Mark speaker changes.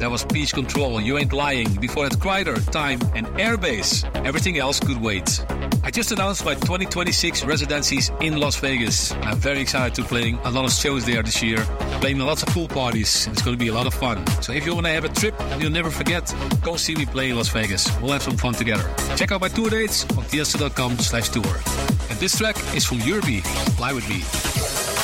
Speaker 1: That was Peach Control, You Ain't Lying. Before that, Kryder, Time, and Airbase. Everything else could wait. I just announced my 2026 residencies in Las Vegas. I'm very excited to playing a lot of shows there this year, playing lots of pool parties. It's going to be a lot of fun. So if you want to have a trip and you'll never forget, go see me play in Las Vegas. We'll have some fun together. Check out my tour dates on tiesto.com/tour. And this track is from Yurbi, Fly With Me.